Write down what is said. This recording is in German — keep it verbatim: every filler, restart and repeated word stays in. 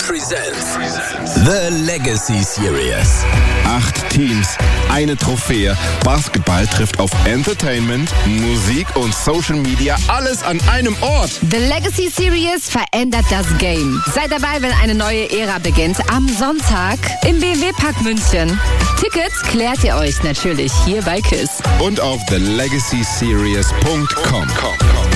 presents The Legacy Series. Acht Teams, eine Trophäe. Basketball trifft auf Entertainment, Musik und Social Media, alles an einem Ort. The Legacy Series verändert das Game. Seid dabei, wenn eine neue Ära beginnt. Am Sonntag im B M W-Park München. Tickets klärt ihr euch natürlich hier bei KISS. Und auf the legacy series punkt com.